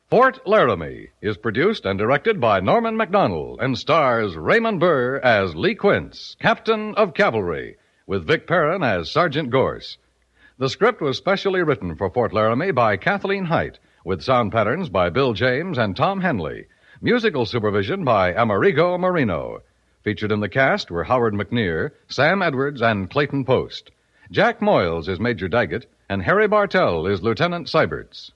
Fort Laramie is produced and directed by Norman MacDonald and stars Raymond Burr as Lee Quince, Captain of Cavalry, with Vic Perrin as Sergeant Gorse. The script was specially written for Fort Laramie by Kathleen Height, with sound patterns by Bill James and Tom Henley. Musical supervision by Amerigo Marino. Featured in the cast were Howard McNear, Sam Edwards, and Clayton Post. Jack Moyles is Major Daggett, and Harry Bartell is Lieutenant Seiberts.